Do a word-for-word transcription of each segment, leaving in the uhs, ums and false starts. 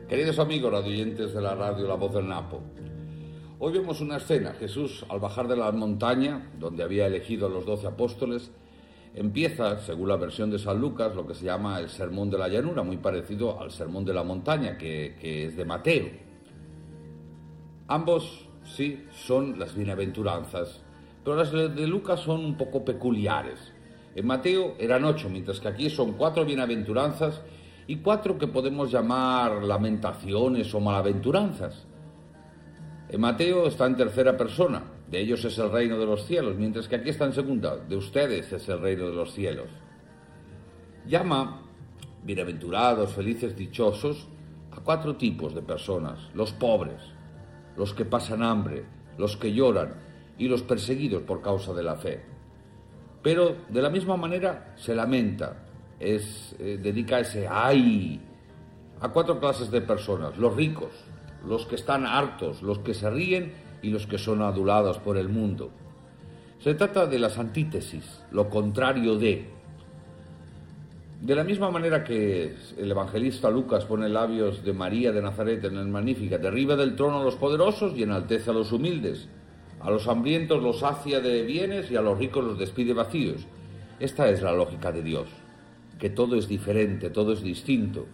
Queridos amigos radioyentes de la radio La Voz del Napo, hoy vemos una escena. Jesús, al bajar de la montaña, donde había elegido a los doce apóstoles, empieza, según la versión de San Lucas, lo que se llama el Sermón de la Llanura, muy parecido al Sermón de la Montaña, que, que es de Mateo. Ambos, sí, son las bienaventuranzas, pero las de Lucas son un poco peculiares. En Mateo eran ocho, mientras que aquí son cuatro bienaventuranzas y cuatro que podemos llamar lamentaciones o malaventuranzas. En Mateo está en tercera persona, de ellos es el reino de los cielos, mientras que aquí está en segunda, de ustedes es el reino de los cielos. Llama bienaventurados, felices, dichosos a cuatro tipos de personas: los pobres, los que pasan hambre, los que lloran y los perseguidos por causa de la fe. Pero de la misma manera se lamenta, es, eh, dedica ese ay a cuatro clases de personas: los ricos, los que están hartos, los que se ríen y los que son adulados por el mundo. Se trata de las antítesis, lo contrario de. De la misma manera que el evangelista Lucas pone labios de María de Nazaret en el Magníficat: derriba del trono a los poderosos y enaltece a los humildes, a los hambrientos los sacia de bienes y a los ricos los despide vacíos. Esta es la lógica de Dios, que todo es diferente, todo es distinto.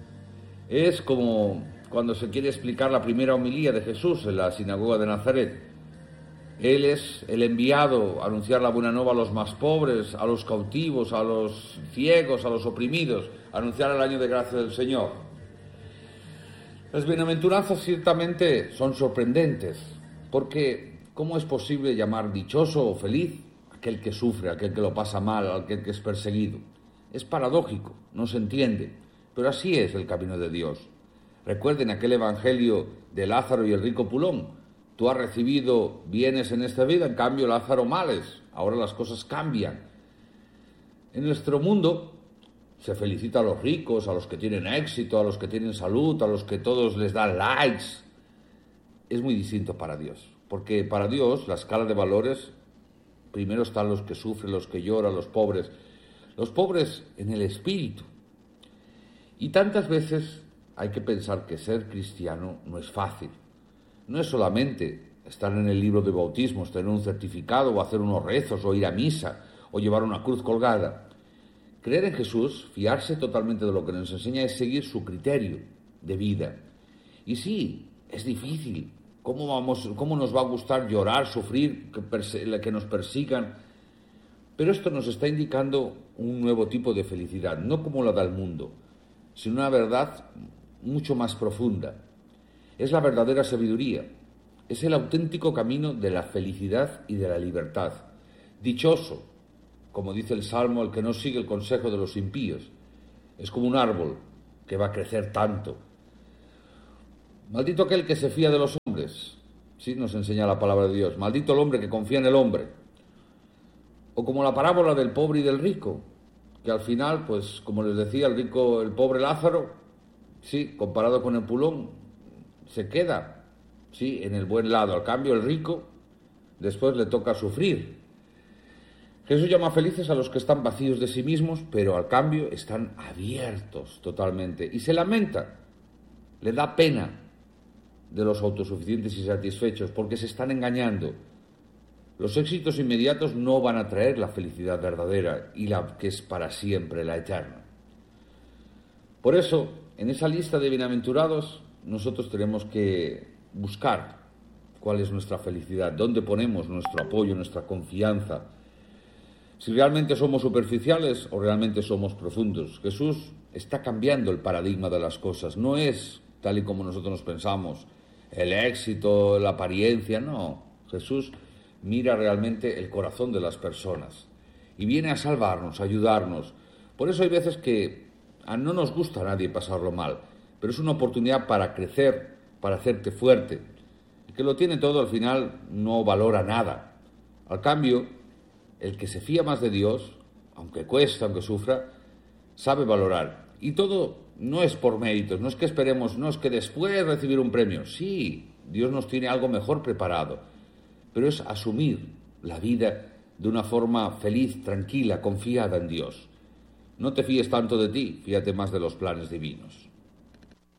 Es como cuando se quiere explicar la primera homilía de Jesús en la sinagoga de Nazaret. Él es el enviado a anunciar la buena nueva a los más pobres, a los cautivos, a los ciegos, a los oprimidos, a anunciar el año de gracia del Señor. Las bienaventuranzas ciertamente son sorprendentes, porque ¿cómo es posible llamar dichoso o feliz aquel que sufre, aquel que lo pasa mal, aquel que es perseguido? Es paradójico, no se entiende, pero así es el camino de Dios. Recuerden aquel evangelio de Lázaro y el rico pulón. Tú has recibido bienes en esta vida, en cambio Lázaro males. Ahora las cosas cambian. En nuestro mundo se felicita a los ricos, a los que tienen éxito, a los que tienen salud, a los que todos les dan likes. Es muy distinto para Dios, porque para Dios la escala de valores, primero están los que sufren, los que lloran, los pobres. Los pobres en el espíritu. Y tantas veces hay que pensar que ser cristiano no es fácil. No es solamente estar en el libro de bautismos, tener un certificado o hacer unos rezos o ir a misa o llevar una cruz colgada. Creer en Jesús, fiarse totalmente de lo que nos enseña, es seguir su criterio de vida. Y sí, es difícil. ¿Cómo, vamos, cómo nos va a gustar llorar, sufrir, que, perse- que nos persigan? Pero esto nos está indicando un nuevo tipo de felicidad, no como la del mundo, sino una verdad mucho más profunda. Es la verdadera sabiduría, es el auténtico camino de la felicidad y de la libertad. Dichoso, como dice el Salmo, el que no sigue el consejo de los impíos. Es como un árbol que va a crecer tanto. Maldito aquel que se fía de los hombres, sí, nos enseña la palabra de Dios. Maldito el hombre que confía en el hombre. O como la parábola del pobre y del rico, que al final, pues, como les decía, el rico, el pobre Lázaro, sí, comparado con el pulón, se queda, sí, en el buen lado. Al cambio, el rico, después le toca sufrir. Jesús llama felices a los que están vacíos de sí mismos, pero al cambio están abiertos totalmente. Y se lamenta, le da pena de los autosuficientes y satisfechos, porque se están engañando. Los éxitos inmediatos no van a traer la felicidad verdadera y la que es para siempre, la eterna. Por eso, en esa lista de bienaventurados, nosotros tenemos que buscar cuál es nuestra felicidad, dónde ponemos nuestro apoyo, nuestra confianza, si realmente somos superficiales o realmente somos profundos. Jesús está cambiando el paradigma de las cosas, no es tal y como nosotros nos pensamos, el éxito, la apariencia, no. Jesús mira realmente el corazón de las personas y viene a salvarnos, a ayudarnos. Por eso hay veces que no nos gusta a nadie pasarlo mal, pero es una oportunidad para crecer, para hacerte fuerte. El que lo tiene todo al final no valora nada. Al cambio, el que se fía más de Dios, aunque cuesta, aunque sufra, sabe valorar. Y todo no es por méritos, no es que esperemos, no es que después recibir un premio. Sí, Dios nos tiene algo mejor preparado, pero es asumir la vida de una forma feliz, tranquila, confiada en Dios. No te fíes tanto de ti, fíjate más de los planes divinos.